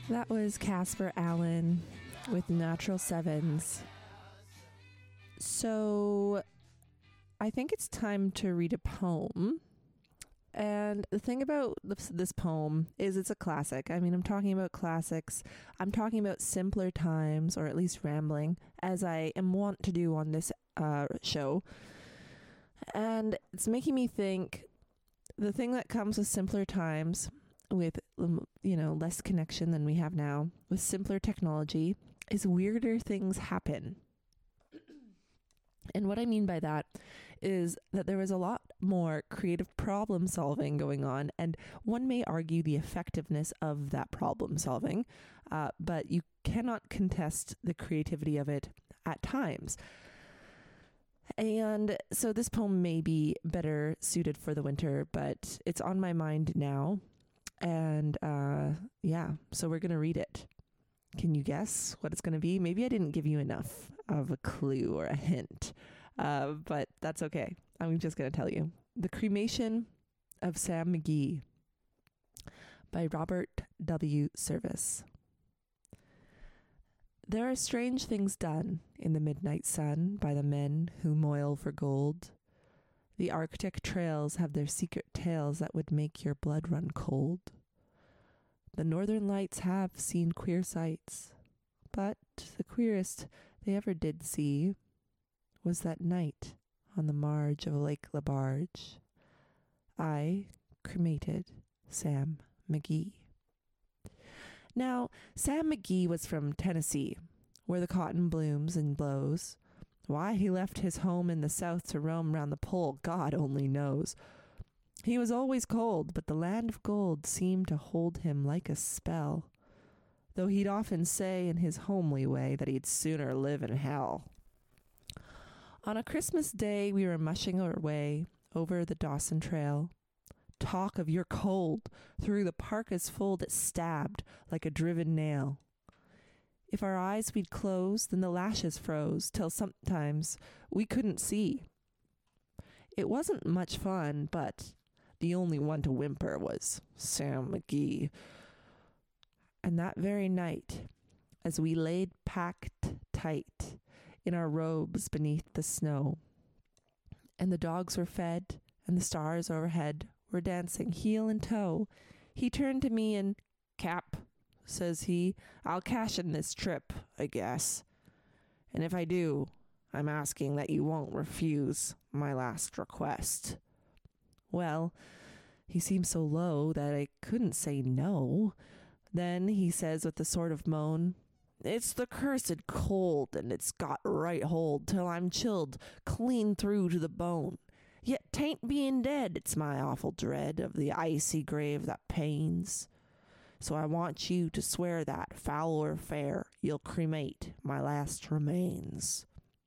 That was Casper Allen with Natural Sevens. So I think it's time to read a poem. And the thing about this poem is it's a classic. I mean, I'm talking about classics. I'm talking about simpler times, or at least rambling, as I am wont to do on this show. And it's making me think the thing that comes with simpler times, with less connection than we have now, with simpler technology, is weirder things happen. And what I mean by that is that there was a lot more creative problem solving going on, and one may argue the effectiveness of that problem solving, but you cannot contest the creativity of it at times. And so this poem may be better suited for the winter, but it's on my mind now. And so we're going to read it. Can you guess what it's going to be? Maybe I didn't give you enough of a clue or a hint, but that's okay. I'm just going to tell you. The Cremation of Sam McGee by Robert W. Service. There are strange things done in the midnight sun by the men who moil for gold. The Arctic trails have their secret tales that would make your blood run cold. The northern lights have seen queer sights, but the queerest they ever did see was that night on the marge of Lake Labarge. I cremated Sam McGee. Now, Sam McGee was from Tennessee, where the cotton blooms and blows. Why he left his home in the south to roam round the pole, God only knows. He was always cold, but the land of gold seemed to hold him like a spell, though he'd often say in his homely way that he'd sooner live in hell. On a Christmas day, we were mushing our way over the Dawson Trail. Talk of your cold through the parka's fold, it stabbed like a driven nail. If our eyes we'd close, then the lashes froze, till sometimes we couldn't see. It wasn't much fun, but the only one to whimper was Sam McGee. And that very night, as we laid packed tight in our robes beneath the snow, and the dogs were fed, and the stars overhead were dancing heel and toe, he turned to me and, "Cap," says he, "I'll cash in this trip, I guess. And if I do, I'm asking that you won't refuse my last request." Well, he seemed so low that I couldn't say no. Then he says with a sort of moan, "It's the cursed cold, and it's got right hold till I'm chilled clean through to the bone. Yet 'tain't being dead, it's my awful dread of the icy grave that pains. So I want you to swear that, foul or fair, you'll cremate my last remains."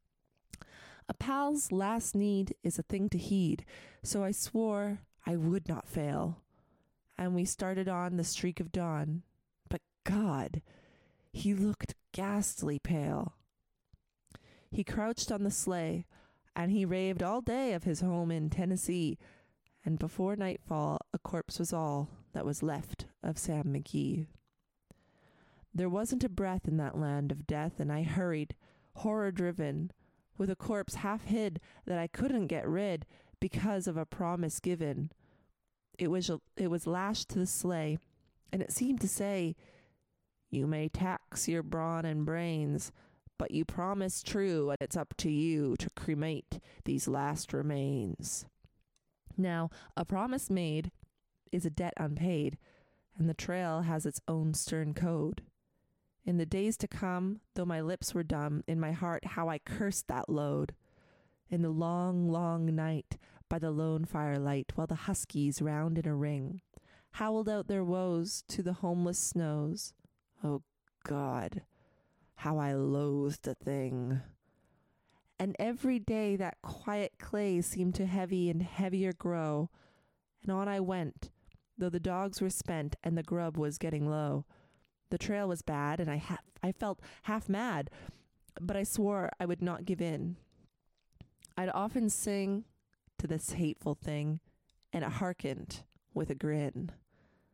A pal's last need is a thing to heed, so I swore I would not fail. And we started on the streak of dawn. But God, he looked ghastly pale. He crouched on the sleigh, and he raved all day of his home in Tennessee, and before nightfall a corpse was all that was left of Sam McGee. There wasn't a breath in that land of death, and I hurried, horror-driven, with a corpse half hid that I couldn't get rid because of a promise given. It was lashed to the sleigh, and it seemed to say, "You may tax your brawn and brains, but you promise true, and it's up to you to cremate these last remains." Now, a promise made is a debt unpaid, and the trail has its own stern code. In the days to come, though my lips were dumb, in my heart how I cursed that load. In the long, long night, by the lone firelight, while the huskies round in a ring howled out their woes to the homeless snows. Oh God, how I loathed the thing. And every day that quiet clay seemed to heavy and heavier grow, and on I went, though the dogs were spent and the grub was getting low. The trail was bad, and I felt half mad, but I swore I would not give in. I'd often sing to this hateful thing, and it hearkened with a grin.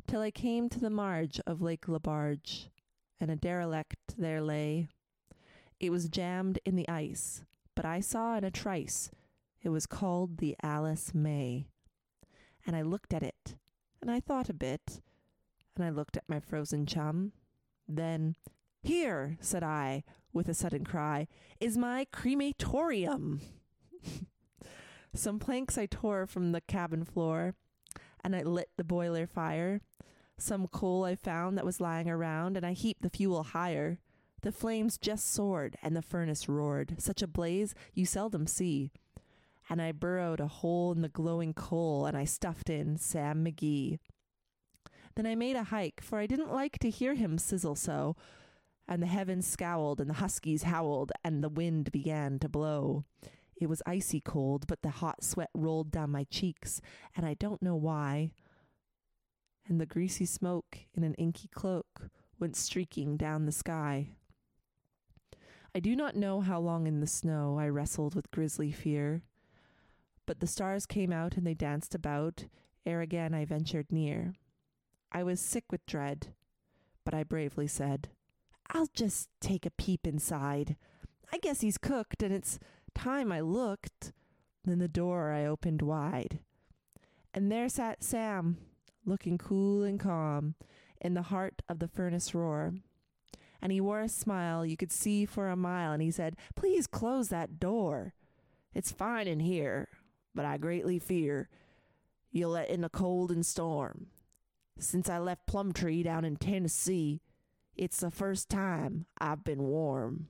till I came to the marge of Lake Lebarge, and a derelict there lay. It was jammed in the ice, but I saw in a trice it was called the Alice May. And I looked at it, and I thought a bit, and I looked at my frozen chum. Then, "Here," said I, with a sudden cry, "is my crematorium." Some planks I tore from the cabin floor, and I lit the boiler fire. Some coal I found that was lying around, and I heaped the fuel higher. The flames just soared, and the furnace roared, such a blaze you seldom see. And I burrowed a hole in the glowing coal, and I stuffed in Sam McGee. Then I made a hike, for I didn't like to hear him sizzle so, and the heavens scowled, and the huskies howled, and the wind began to blow. It was icy cold, but the hot sweat rolled down my cheeks, and I don't know why. And the greasy smoke in an inky cloak went streaking down the sky. I do not know how long in the snow I wrestled with grisly fear, but the stars came out and they danced about ere again I ventured near. I was sick with dread, but I bravely said, "I'll just take a peep inside. I guess he's cooked, and it's time I looked." Then the door I opened wide, and there sat Sam, looking cool and calm, in the heart of the furnace roar. And he wore a smile you could see for a mile, and he said, "Please close that door. It's fine in here, but I greatly fear you'll let in the cold and storm. Since I left Plumtree down in Tennessee, it's the first time I've been warm."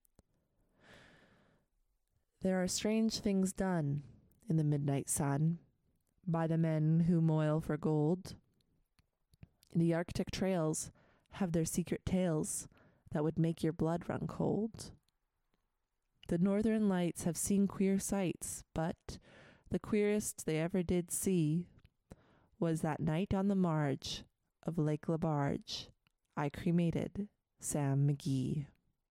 There are strange things done in the midnight sun by the men who moil for gold. The Arctic trails have their secret tales that would make your blood run cold. The northern lights have seen queer sights, but the queerest they ever did see was that night on the marge of Lake Lebarge. I cremated Sam McGee.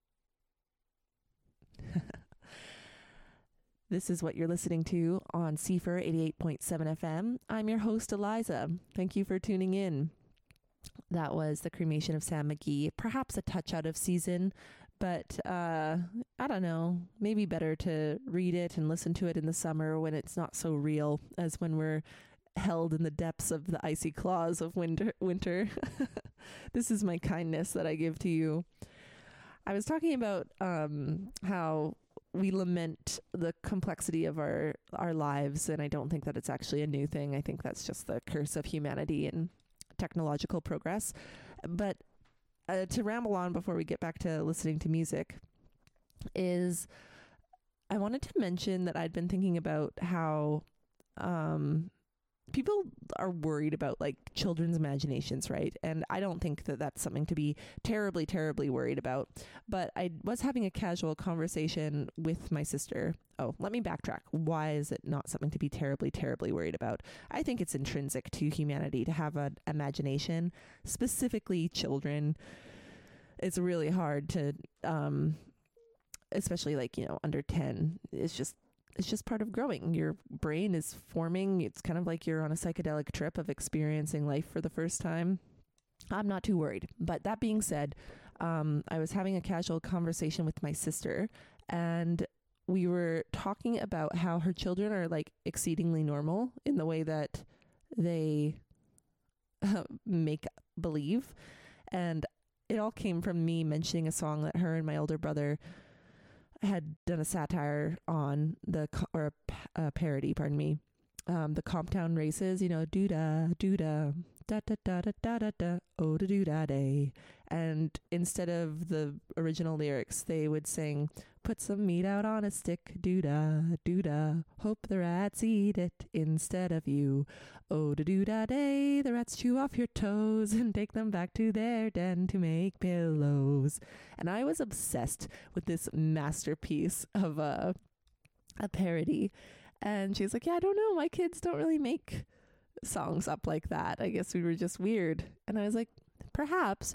This is what you're listening to on CFR 88.7 FM. I'm your host, Eliza. Thank you for tuning in. That was the cremation of Sam McGee. Perhaps a touch out of season, but I don't know. Maybe better to read it and listen to it in the summer when it's not so real as when we're held in the depths of the icy claws of winter. This is my kindness that I give to you. I was talking about how we lament the complexity of our lives, and I don't think that it's actually a new thing. I think that's just the curse of humanity and technological progress. But to ramble on before we get back to listening to music is I wanted to mention that I'd been thinking about how people are worried about like children's imaginations, right? And I don't think that that's something to be terribly, terribly worried about. But I was having a casual conversation with my sister. Oh, let me backtrack. Why is it not something to be terribly, terribly worried about? I think it's intrinsic to humanity to have an imagination, specifically children. It's really hard to, especially like, under 10, it's just part of growing. Your brain is forming. It's kind of like you're on a psychedelic trip of experiencing life for the first time. I'm not too worried. But that being said, I was having a casual conversation with my sister, and we were talking about how her children are like exceedingly normal in the way that they make believe. And it all came from me mentioning a song that her and my older brother had done a satire on, a parody, pardon me, the Comptown races, doo-da, doo-da, da-da-da-da-da-da-da, oh, da-doo-da-day. And instead of the original lyrics, they would sing, "Put some meat out on a stick, doo-da, doo-da, hope the rats eat it instead of you. Oh, da-doo-da-day, the rats chew off your toes and take them back to their den to make pillows." And I was obsessed with this masterpiece of a parody. And she's like, "Yeah, I don't know. My kids don't really make songs up like that. I guess we were just weird." And I was like, perhaps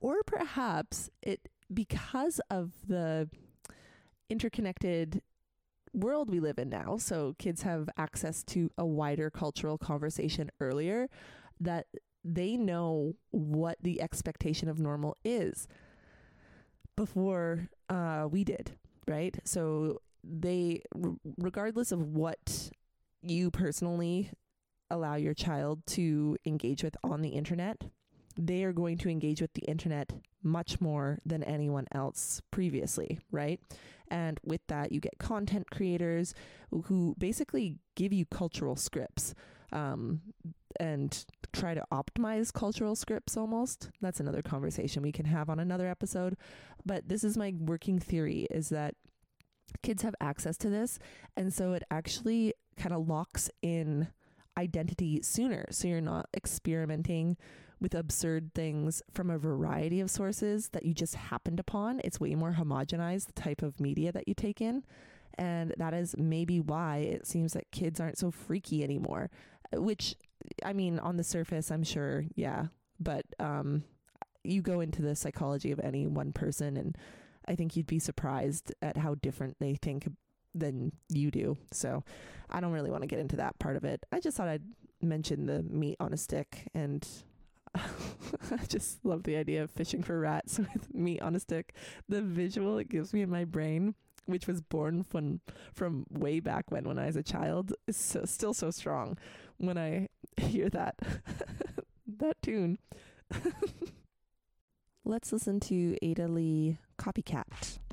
it, because of the interconnected world we live in now, so kids have access to a wider cultural conversation earlier, that they know what the expectation of normal is before we did, right? So regardless of what you personally allow your child to engage with on the internet, they are going to engage with the internet much more than anyone else previously, right? And with that, you get content creators who basically give you cultural scripts, and try to optimize cultural scripts almost. That's another conversation we can have on another episode. But this is my working theory, is that kids have access to this. And so it actually kind of locks in identity sooner. So you're not experimenting with absurd things from a variety of sources that you just happened upon. It's way more homogenized, the type of media that you take in. And that is maybe why it seems that kids aren't so freaky anymore, which, I mean, on the surface, I'm sure, yeah. But you go into the psychology of any one person, and I think you'd be surprised at how different they think than you do. So I don't really want to get into that part of it. I just thought I'd mention the meat on a stick, and I just love the idea of fishing for rats with meat on a stick. The visual it gives me in my brain, which was born from way back when I was a child, is still so strong when I hear that that tune. Let's listen to Ada Lee, Copycat.